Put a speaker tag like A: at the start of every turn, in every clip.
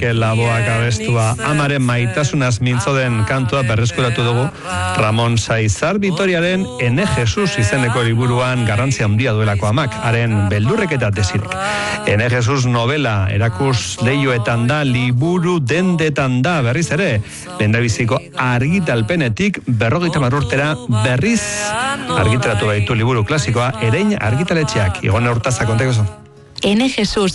A: Mikel Laboak abestua amaren maitasunaz mintzo den kantua berreskuratu dugu Ramon Saizar Vitoriaren Ene Jesus izeneko liburuan garrantzia handia duelako amak, haren beldurrek eta desirek. Ene Jesus novela erakus leioetan da, liburu dendetan da, berriz ere, lehendabiziko argitalpenetik 50 urtera berriz argitaratu baitu liburu klasikoa Erein argitaletxeak. Igone Hortaza, kontaikozu.
B: Ene Jesus,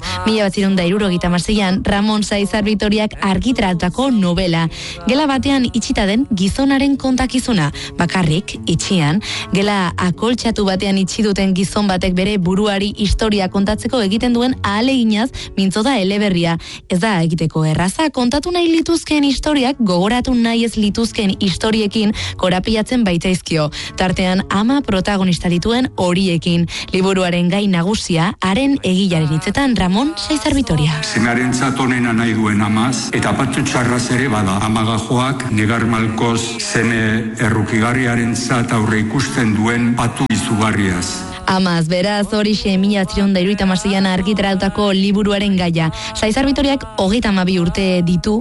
B: 1976an Ramon Saizar Vitoriak argitaratutako novela. Gela batean itxita den gizonaren kontakizuna, bakarrik, itxian, gela akoltxatu batean itxi duten gizon batek bere buruari historia kontatzeko egiten duen ahaleginaz mintzo da eleberria. Ez da egiteko erraza, kontatu nahi lituzkeen historiak gogoratu nahi ez lituzkeen historiekin korapilatzen baitzaizkio. Tartean ama protagonista dituen horiekin. Liburuaren gai nagusia, haren egila hitzetan Ramon Saizar Vitoria.
C: Semearentzat onena nahi duen amaz, eta patu txarraz ere bada. Amagajoak negar malkoz seme errukigarriarentzat aurre ikusten duen patu izugarriaz.
B: Amaz, beraz, horixe 1976an argitaratutako liburuaren gaia. Saizar Vitoriak 32 urte ditu,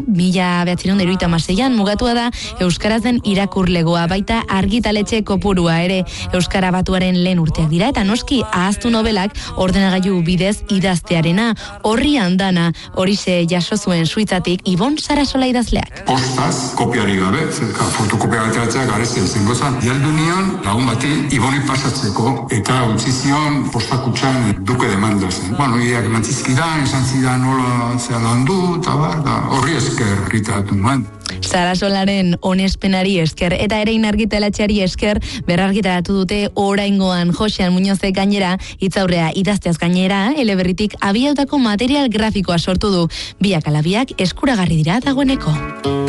B: 1976an mugatua da euskarazen irakurlegoa, baita argitaletxe kopurua ere. Euskara batuaren lehen urteak dira, eta noski ahaztu nobelak ordenagailu bidez idaztearena, horri handana, horixe jaso zuen Suitzatik Ibon Sarasola idazleak.
C: Postaz, kopiari gabe, fotokopia bateratzea garezen zengo zan. Dialdu nion, lagun bati, Iboni pasatzeko, eta utzizion postakutxan duke demandazen. Ideak emantzizkidan, esan zidan nola zelan du, eta horri esker argitaratu nuen.
B: Sarasolaren onespenari esker eta Erein argitaletxeari esker berrargitaratu dute oraingoan. Josean Muñozek gainera hitzaurrea idazteaz gainera eleberritik abiautako material grafikoa sortu du. Biak ala biak eskuragarri dira dagoeneko.